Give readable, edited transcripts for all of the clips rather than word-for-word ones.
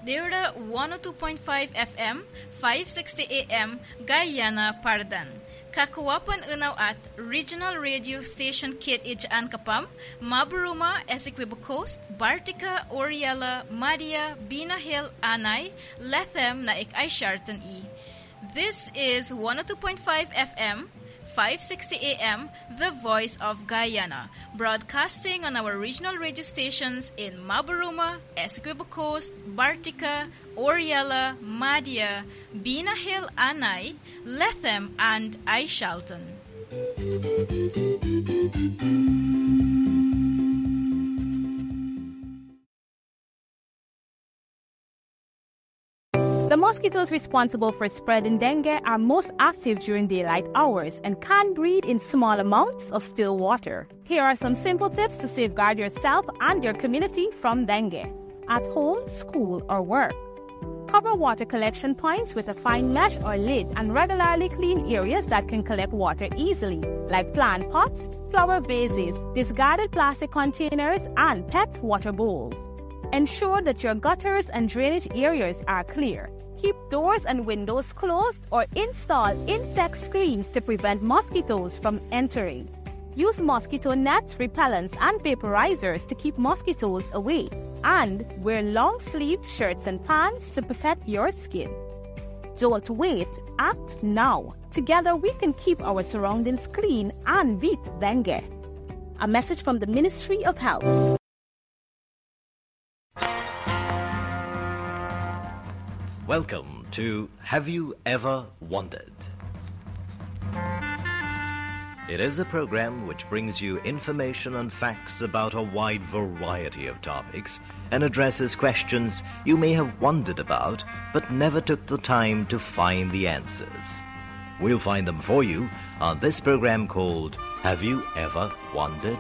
Deira 102.5 FM, 560 AM, Guyana, Pardan. Kakuwapan unaw at Regional Radio Station Kit Ijaan Kapam, Maburuma, Essequibo Coast, Bartica, Oriela, Madia, Bina Hill, Anay, Lethem na ik-ay Sharton E. This is 102.5 FM, 560 AM, The Voice of Guyana, broadcasting on our regional radio stations in Maburuma, Essequibo Coast, Bartica, Oriela, Madia, Bina Hill, Anay, Lethem, and Aishalton. The mosquitoes responsible for spreading dengue are most active during daylight hours and can breed in small amounts of still water. Here are some simple tips to safeguard yourself and your community from dengue. At home, school, or work, cover water collection points with a fine mesh or lid and regularly clean areas that can collect water easily, like plant pots, flower vases, discarded plastic containers, and pet water bowls. Ensure that your gutters and drainage areas are clear. Keep doors and windows closed or install insect screens to prevent mosquitoes from entering. Use mosquito nets, repellents, and vaporizers to keep mosquitoes away. And wear long-sleeved shirts and pants to protect your skin. Don't wait, act now. Together we can keep our surroundings clean and beat dengue. A message from the Ministry of Health. Welcome to Have You Ever Wondered? It is a program which brings you information and facts about a wide variety of topics and addresses questions you may have wondered about but never took the time to find the answers. We'll find them for you on this program called Have You Ever Wondered?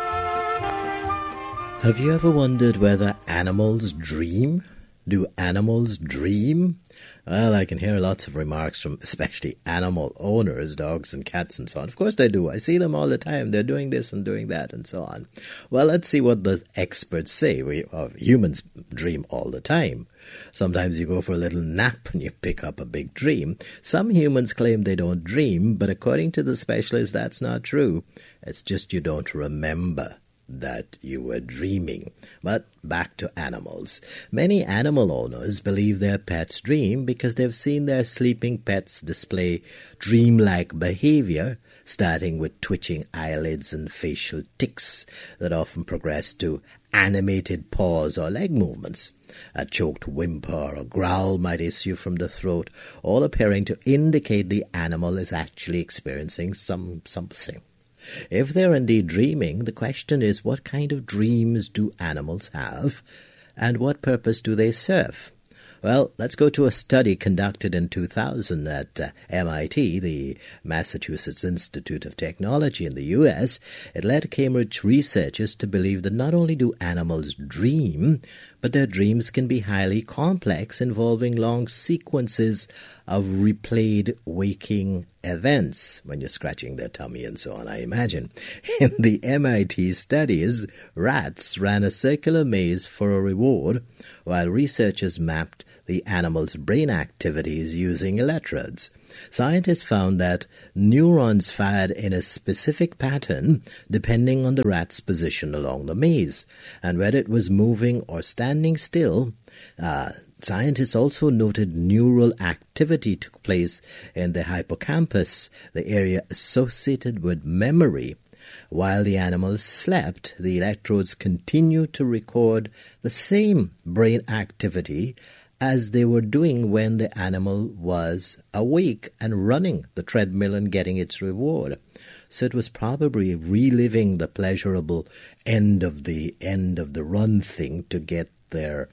Have you ever wondered whether animals dream? Do animals dream? Well, I can hear lots of remarks from especially animal owners, dogs and cats and so on. Of course they do. I see them all the time. They're doing this and doing that and so on. Well, let's see what the experts say. Humans dream all the time. Sometimes you go for a little nap and you pick up a big dream. Some humans claim they don't dream, but according to the specialists, that's not true. It's just you don't remember that you were dreaming. But back to animals. Many animal owners believe their pets dream because they've seen their sleeping pets display dreamlike behavior, starting with twitching eyelids and facial tics that often progress to animated paws or leg movements. A choked whimper or growl might issue from the throat, all appearing to indicate the animal is actually experiencing something. If they're indeed dreaming, the question is, what kind of dreams do animals have, and what purpose do they serve? Well, let's go to a study conducted in 2000 at MIT, the Massachusetts Institute of Technology in the U.S. It led Cambridge researchers to believe that not only do animals dream, but their dreams can be highly complex, involving long sequences of replayed waking events when you're scratching their tummy and so on, I imagine. In the MIT studies, rats ran a circular maze for a reward, while researchers mapped the animal's brain activities using electrodes. Scientists found that neurons fired in a specific pattern depending on the rat's position along the maze, and whether it was moving or standing still. Scientists also noted neural activity took place in the hippocampus, the area associated with memory. While the animals slept, the electrodes continued to record the same brain activity as they were doing when the animal was awake and running the treadmill and getting its reward. So it was probably reliving the pleasurable end of the run thing to get their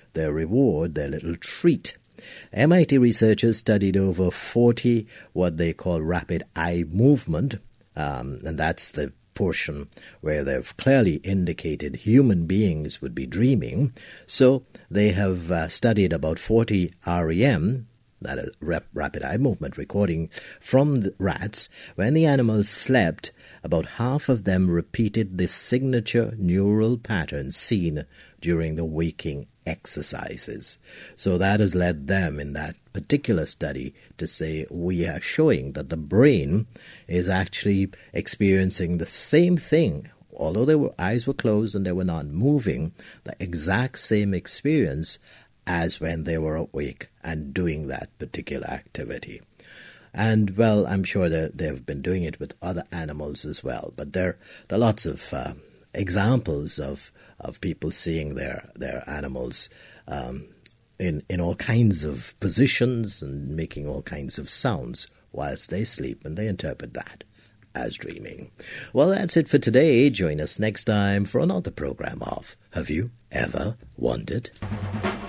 reward, their little treat. MIT researchers studied over 40 what they call rapid eye movement, and that's the portion where they've clearly indicated human beings would be dreaming. So they have studied about 40 REM, that is rapid eye movement recording from the rats when the animals slept about half of them repeated the signature neural pattern seen during the waking exercises. So that has led them in that particular study to say we are showing that the brain is actually experiencing the same thing. Although their eyes were closed and they were not moving, the exact same experience as when they were awake and doing that particular activity. And, well, I'm sure that they've been doing it with other animals as well. But there are lots of examples of people seeing their animals in all kinds of positions and making all kinds of sounds whilst they sleep, and they interpret that as dreaming. Well, that's it for today. Join us next time for another program of Have You Ever Wondered?